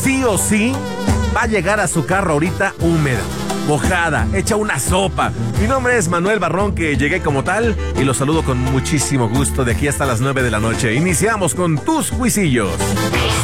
sí o sí va a llegar a su carro ahorita húmeda, mojada, hecha una sopa. Mi nombre es Manuel Barrón, que llegué como tal y los saludo con muchísimo gusto de aquí hasta las 9 de la noche. Iniciamos con tus Cuisillos.